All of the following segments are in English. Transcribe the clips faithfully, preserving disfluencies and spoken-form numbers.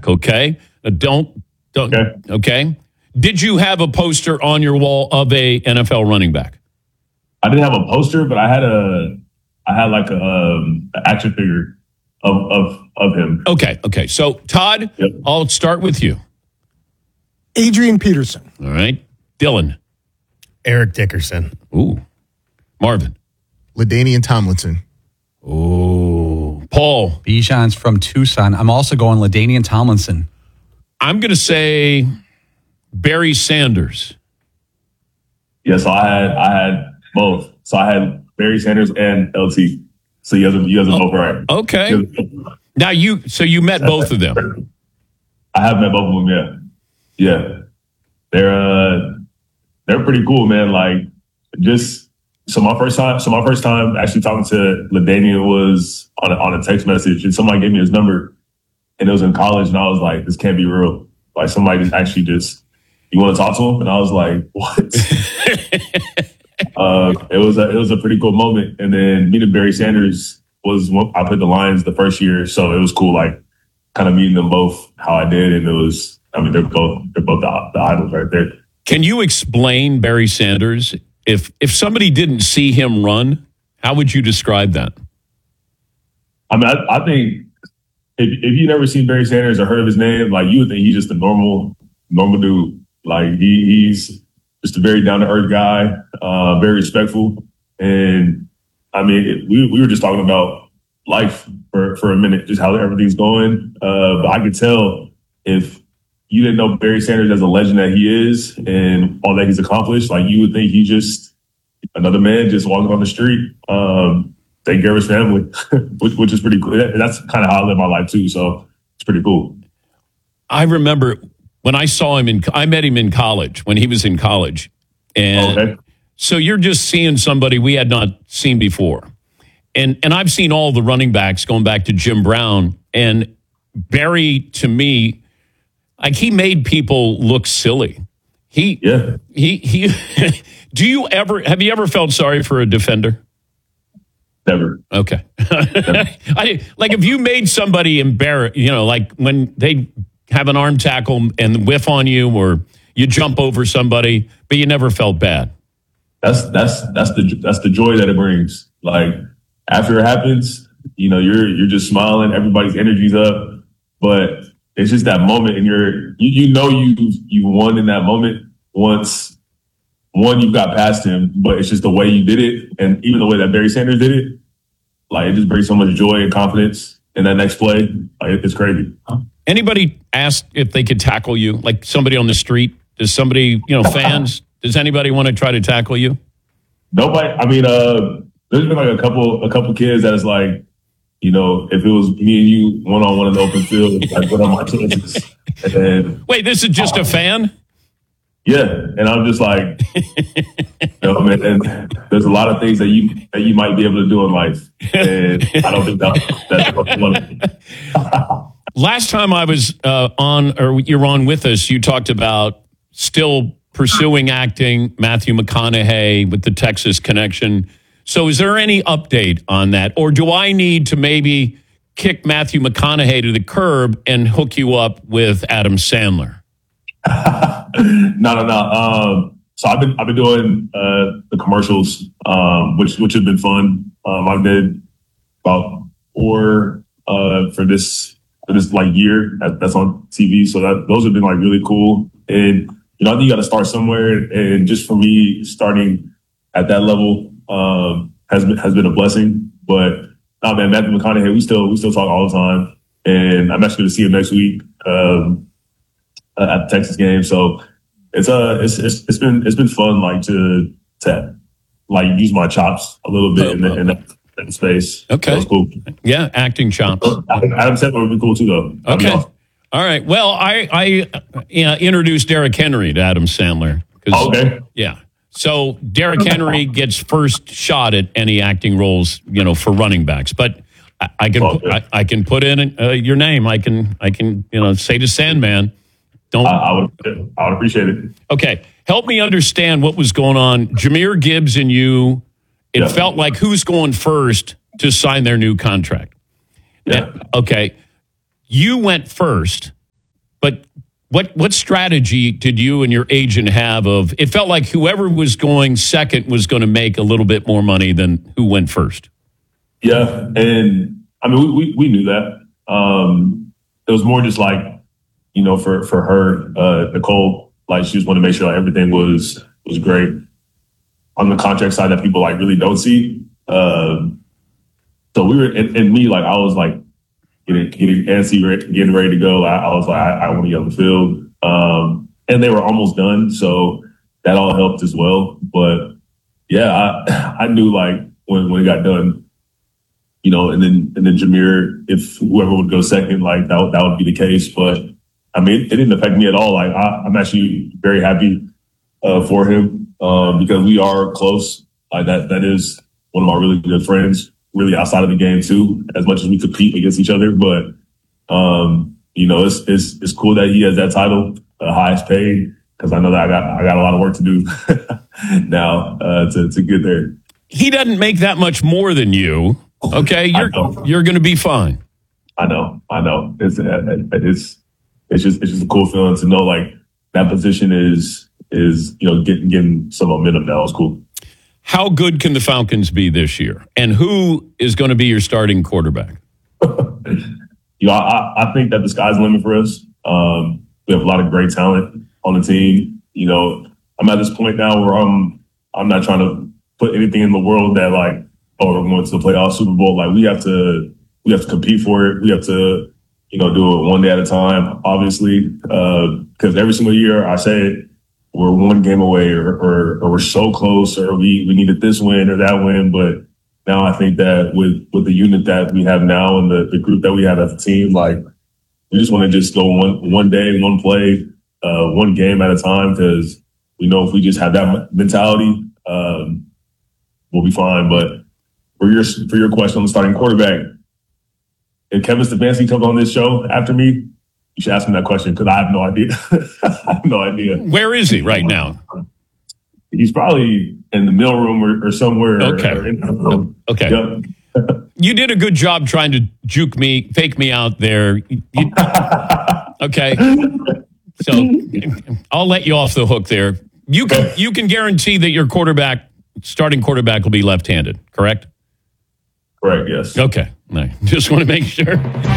back, okay? Uh, don't, don't, okay. okay? Did you have a poster on your wall of a N F L running back? I didn't have a poster, but I had a, I had like a, um, an action figure of, of, of him. Okay, okay. So, Todd, yep. I'll start with you. Adrian Peterson. All right. Dylan. Eric Dickerson. Ooh. Marvin. LaDainian Tomlinson. Ooh. Paul. Bijan's from Tucson. I'm also going LaDainian Tomlinson. I'm going to say Barry Sanders. Yeah, so I had I had both. So I had Barry Sanders and L T. So you guys are, you guys are both right. Okay. Now you, so you met both of them. I have met both of them, yeah. Yeah. They're, uh, they're pretty cool, man. Like, just, so my first time, so my first time actually talking to LaDainian was on a, on a text message, and somebody gave me his number, and it was in college, and I was like, this can't be real. Like, somebody just actually just, you want to talk to him? And I was like, what? uh, it was a, it was a pretty cool moment. And then meeting Barry Sanders was when I played the Lions the first year, so it was cool, like, kind of meeting them both how I did, and it was, I mean, they're both they're both the, the idols right there. Can you explain Barry Sanders? If if somebody didn't see him run, how would you describe that? I mean, I, I think if if you never seen Barry Sanders or heard of his name, like, you would think he's just a normal normal dude. Like, he, he's just a very down to earth guy, uh, very respectful, and I mean, it, we we were just talking about life for for a minute, just how everything's going. Uh, but I could tell if you didn't know Barry Sanders as a legend that he is and all that he's accomplished, like, you would think he's just another man just walking on the street, um, taking care of his family, which, which is pretty cool. That's kind of how I live my life too. So it's pretty cool. I remember when I saw him in, I met him in college when he was in college. And okay. So you're just seeing somebody we had not seen before. And, and I've seen all the running backs going back to Jim Brown, and Barry, to me, like, he made people look silly. He, yeah. he, he, do you ever, have you ever felt sorry for a defender? Never. Okay. Never. I, like, if you made somebody embarrassed, you know, like when they have an arm tackle and whiff on you, or you jump over somebody, but you never felt bad. That's, that's, that's the, that's the joy that it brings. Like, after it happens, you know, you're, you're just smiling, everybody's energy's up, but it's just that moment, and you're, you, you know, you, you won in that moment once, one, you got past him, but it's just the way you did it. And even the way that Barry Sanders did it, like, it just brings so much joy and confidence in that next play. Like, it's crazy. Anybody asked if they could tackle you? Like, somebody on the street? Does somebody, you know, fans, does anybody want to try to tackle you? Nobody. I mean, uh, there's been like a couple, a couple kids that is like, you know, if it was me and you one on one in the open field, like, what are my chances? And then, wait, this is just a fan? Yeah, and I'm just like, you know, man, and there's a lot of things that you that you might be able to do in life, and I don't think that, that's what one of them. Last time I was uh, on, or you're on with us, you talked about still pursuing acting, Matthew McConaughey with the Texas connection. So is there any update on that? Or do I need to maybe kick Matthew McConaughey to the curb and hook you up with Adam Sandler? no, no, no. Um, so I've been I've been doing uh, the commercials, um, which which have been fun. Um, I did about four uh, for this for this like year that, that's on T V. So that those have been like really cool. And you know, I think you got to start somewhere. And just for me, starting at that level um, has been has been a blessing. But no, man, Matthew McConaughey, we still we still talk all the time, and I'm actually going to see him next week. Um, Uh, at the Texas game, so it's uh it's, it's it's been it's been fun, like to to like use my chops a little bit oh, in, the, in, that, in that space. Okay, so cool. Yeah, acting chops. Adam Sandler would be cool too, though. That'd okay, awesome. All right. Well, I I uh, introduced Derrick Henry to Adam Sandler. Oh, okay. Yeah. So Derrick Henry gets first shot at any acting roles, you know, for running backs, but. I, I can oh, I, I can put in uh, your name. I can I can you know say to Sandman. Don't. I, I would. I would appreciate it. Okay, help me understand what was going on. Jahmyr Gibbs and you. It yeah. felt like who's going first to sign their new contract. Yeah. Okay, you went first, But what what strategy did you and your agent have of, it felt like whoever was going second was going to make a little bit more money than who went first. Yeah. And I mean, we, we, we knew that. Um, it was more just like, you know, for, for her, uh, Nicole, like she just wanted to make sure like, everything was, was great on the contract side that people like really don't see. Um, so we were, and, and me, like, I was like, Getting, getting antsy, getting ready to go. I, I was like, I, I want to get on the field. Um, and they were almost done. So that all helped as well. But yeah, I, I knew like when, when it got done, you know, and then, and then Jameer, if whoever would go second, like that, that would be the case. But I mean, it, it didn't affect me at all. Like I, I'm actually very happy uh, for him um, because we are close. Like that, that is one of my really good friends. Really outside of the game too, as much as we compete against each other. But um, you know, it's it's it's cool that he has that title, uh, highest paid, because I know that I got I got a lot of work to do now uh, to to get there. He doesn't make that much more than you. Okay, you're you're going to be fine. I know, I know. It's it's it's just it's just a cool feeling to know like that position is is you know getting getting some momentum now. It's cool. How good can the Falcons be this year? And who is going to be your starting quarterback? you know, I, I think that the sky's the limit for us. Um, we have a lot of great talent on the team. You know, I'm at this point now where I'm I'm not trying to put anything in the world that like, oh, we're going to the playoff Super Bowl. Like we have to we have to compete for it. We have to, you know, do it one day at a time, obviously. Because uh, every single year I say it, we're one game away or, or, or we're so close or we, we needed this win or that win. But now I think that with, with the unit that we have now and the, the group that we have as a team, like we just want to just go one, one day, one play, uh, one game at a time. Cause we know if we just have that mentality, um, we'll be fine. But for your, for your question on the starting quarterback, if Kevin Stefanski comes on this show after me, you should ask him that question because I have no idea. I have no idea. Where is he right now? He's probably in the mailroom or, or somewhere. Okay. Or in the room. Okay. Yep. You did a good job trying to juke me, fake me out there. You, okay. So I'll let you off the hook there. You can you can guarantee that your quarterback, starting quarterback, will be left-handed, correct? Correct. Yes. Okay. No, just want to make sure.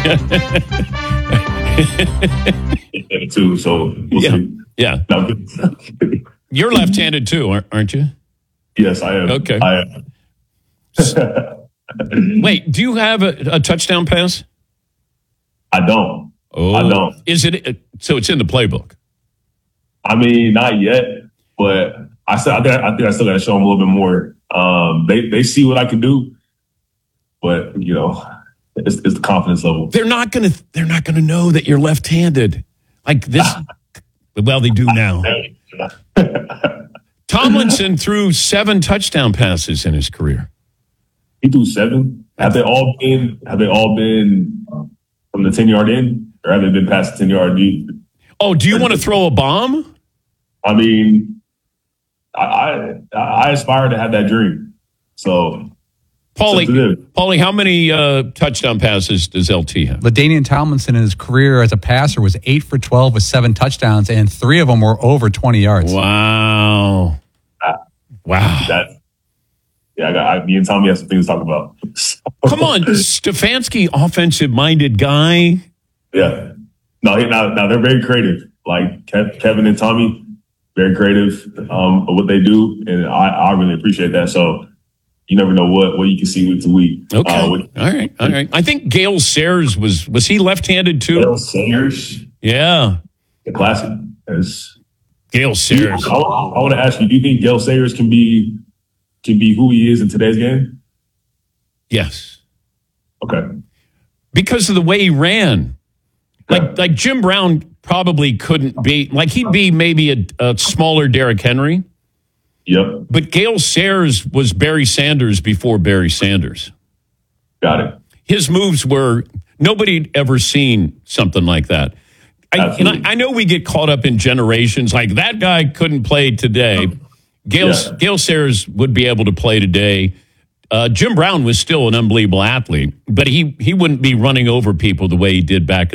too, so we'll yeah, see. yeah. No, You're left-handed too, aren't you? Yes, I am. Okay. I am. Wait, do you have a, a touchdown pass? I don't. Oh, I don't. Is it so? It's in the playbook. I mean, not yet, but I said I think I, think I still got to show them a little bit more. Um, they they see what I can do, but you know. It's, it's the confidence level. They're not gonna. They're not gonna know that you're left-handed. Like this. Well, they do now. Tomlinson threw seven touchdown passes in his career. He threw seven. Have they all been? Have they all been from the ten yard in, or have they been past the ten yard deep? Oh, do you want to throw a bomb? I mean, I I, I aspire to have that dream. So. Paulie, Paulie, how many uh, touchdown passes does L T have? LaDainian Tomlinson in his career as a passer was eight for twelve with seven touchdowns, and three of them were over twenty yards. Wow. Ah, wow. That, yeah, I got, I, me and Tommy have some things to talk about. Come on, Stefanski, offensive-minded guy. Yeah. No, now, now they're very creative. Like Kev, Kevin and Tommy, very creative um, of what they do, and I, I really appreciate that. So, you never know what, what you can see week to week. Okay. Uh, with, all right. All right. I think Gale Sayers was, was he left-handed too? Gale Sayers. Yeah. The classic. It's, Gale Sayers. I, I want to ask you, do you think Gale Sayers can be, can be who he is in today's game? Yes. Okay. Because of the way he ran. Like, yeah. like Jim Brown probably couldn't be, like he'd be maybe a, a smaller Derrick Henry. Yep. But Gale Sayers was Barry Sanders before Barry Sanders. Got it. His moves were, nobody had ever seen something like that. I, and I, I know we get caught up in generations, like that guy couldn't play today. Gale, yeah. Gale Sayers would be able to play today. Uh, Jim Brown was still an unbelievable athlete, but he, he wouldn't be running over people the way he did back in the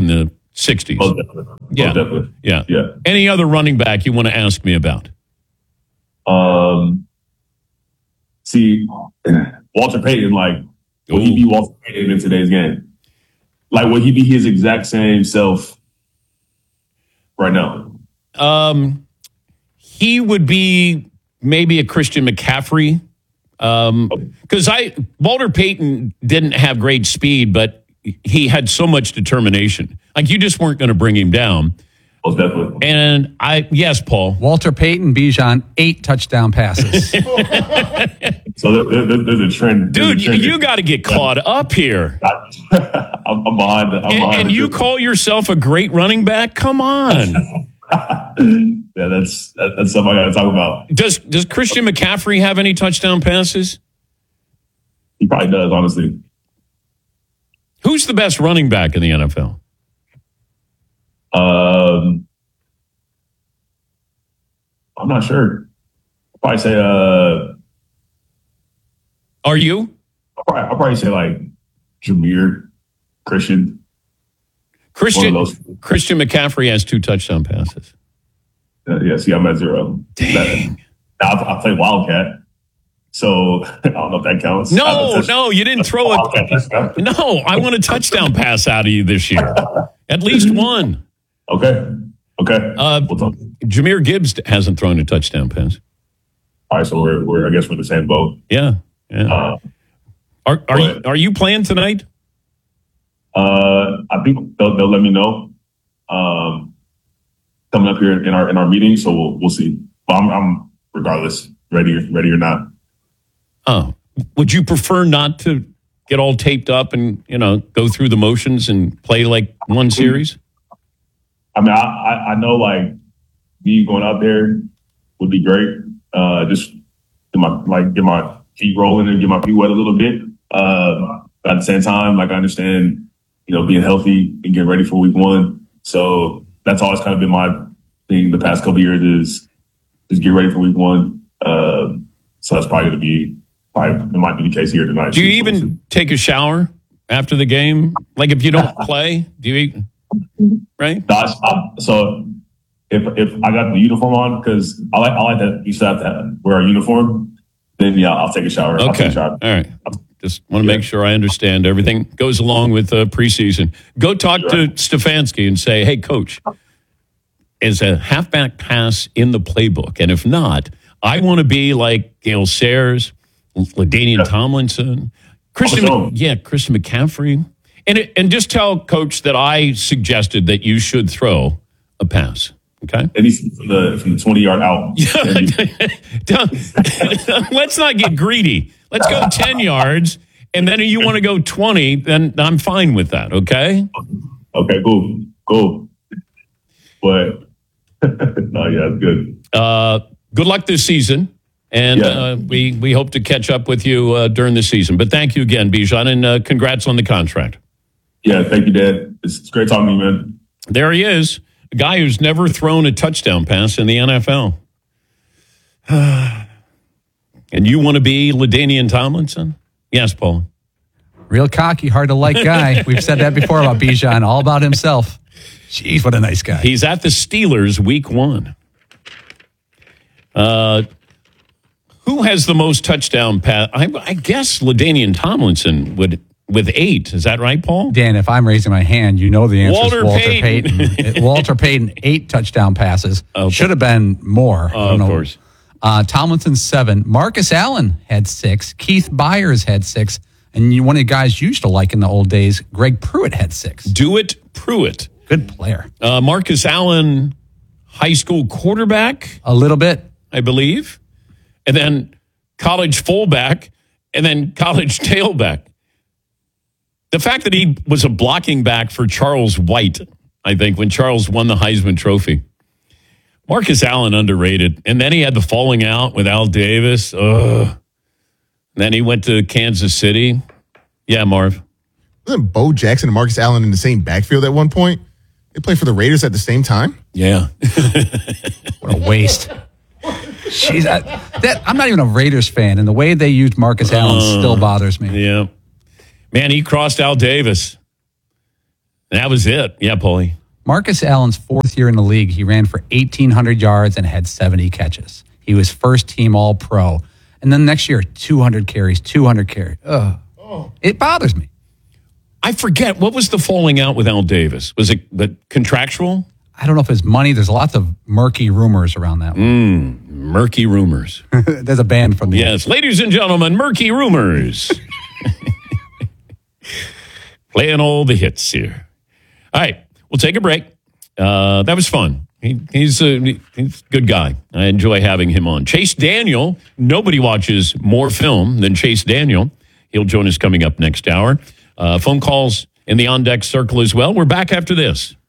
sixties. Most definitely. Yeah. Most definitely. Yeah. Yeah. Any other running back you want to ask me about? Um, see, Walter Payton, like, would he be Walter Payton in today's game? Like, would he be his exact same self right now? Um, he would be maybe a Christian McCaffrey. Um, because I Walter Payton didn't have great speed, but he had so much determination. Like, you just weren't going to bring him down. Most definitely. And I, yes, Paul. Walter Payton, Bijan, eight touchdown passes. So there, there, there's a trend. There's Dude, a trend. you got to get caught up here. I'm, I'm behind. I'm And, behind and the you trend. call yourself a great running back? Come on. Yeah, that's that, that's something I got to talk about. Does Does Christian McCaffrey have any touchdown passes? He probably does, honestly. Who's the best running back in the N F L? Um, I'm not sure. I'll probably say. Uh, Are you? I'll probably, I'll probably say like Jameer, Christian. Christian One of those. Christian McCaffrey has two touchdown passes. Uh, yeah, see, I'm at zero. Dang. Now I, I play Wildcat, so I don't know if that counts. No, no, you didn't throw it. Wildcat touchdown. No, I want a touchdown pass out of you this year. At least one. Okay. Okay. Uh, we'll talk. Jameer Gibbs hasn't thrown a touchdown pass. All right, so we're, we're I guess we're in the same boat. Yeah. yeah. Uh, are are you, but- are you playing tonight? Uh, I think they'll, they'll let me know. Um, coming up here in our in our meeting, so we'll we'll see. But I'm, I'm regardless ready ready or not. Oh, would you prefer not to get all taped up and, you know, go through the motions and play like one series? I mean, I I, I know like me going out there would be great. Uh, just get my like get my feet rolling and get my feet wet a little bit. Uh, but at the same time, like I understand, you know, being healthy and getting ready for week one. So that's always kind of been my thing the past couple of years is just get ready for week one. Uh, so that's probably going to be, probably, it might be the case here tonight. Do you even take a shower after the game? Like if you don't play, do you eat? Right? No, I- I- so if if I got the uniform on, because I like I like that you still have to have, wear a uniform, then yeah, I'll take a shower. I'll Okay. take a shower. All right. Just want to make sure I understand everything goes along with uh, preseason. Go talk to Stefanski and say, hey, coach, is a halfback pass in the playbook? And if not, I want to be like Gale Sayers, LaDainian Yeah. Tomlinson, Christian, Oh, sure. yeah, Christian McCaffrey. And, it, and just tell coach that I suggested that you should throw a pass. Okay. At least from the from the twenty yard out. Don't- Let's not get greedy. Let's go ten yards. And then if you want to go twenty, then I'm fine with that. Okay. Okay, cool, cool. But no, yeah, it's good. Uh, good luck this season. And Yeah. uh, we, we hope to catch up with you uh, during the season. But thank you again, Bijan, and uh, congrats on the contract. Yeah, thank you, Dad. It's, it's great talking to you, man. There he is, a guy who's never thrown a touchdown pass in the N F L. And you want to be LaDainian Tomlinson? Yes, Paul. Real cocky, hard to like guy. We've said that before about Bijan, all about himself. Jeez, what a nice guy. He's at the Steelers week one. Uh, who has the most touchdown pass? I, I guess LaDainian Tomlinson would with eight. Is that right, Paul? Dan, if I'm raising my hand, you know the answer Walter is Walter Payton. Payton. Walter Payton, eight touchdown passes. Okay. Should have been more. I Uh, don't of know. course. Uh, Tomlinson, seven. Marcus Allen had six. Keith Byers had six. And you, one of the guys you used to like in the old days, Greg Pruitt had six. Do it, Pruitt. Good player. Uh, Marcus Allen, high school quarterback, A little bit. I believe. And then college fullback, and then college tailback. The fact that he was a blocking back for Charles White, I think, when Charles won the Heisman Trophy. Marcus Allen underrated. And then he had the falling out with Al Davis. Ugh. Then he went to Kansas City. Yeah, Marv. Wasn't Bo Jackson and Marcus Allen in the same backfield at one point? They played for the Raiders at the same time? Yeah. What a waste. Jeez, I, that, I'm not even a Raiders fan, and the way they used Marcus Allen Uh, still bothers me. Yeah. Man, he crossed Al Davis. And that was it. Yeah, Paulie. Marcus Allen's fourth year in the league, he ran for eighteen hundred yards and had seventy catches. He was first team all pro. And then next year, two hundred carries, two hundred carries. Ugh. Oh. It bothers me. I forget, what was the falling out with Al Davis? Was it the contractual? I don't know if it's money. There's lots of murky rumors around that one. Mm, murky rumors. There's a band from the Yes, ladies and gentlemen, murky rumors. Playing all the hits here. All right, we'll take a break. Uh, that was fun. He, he's, a, he's a good guy. I enjoy having him on. Chase Daniel. Nobody watches more film than Chase Daniel. He'll join us coming up next hour. Uh, phone calls in the On Deck Circle as well. We're back after this.